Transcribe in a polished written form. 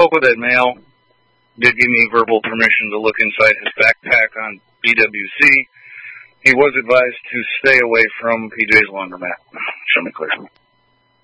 spoke with that male. Did give me verbal permission to look inside his backpack on BWC. He was advised to stay away from PJ's laundromat. Show me clear.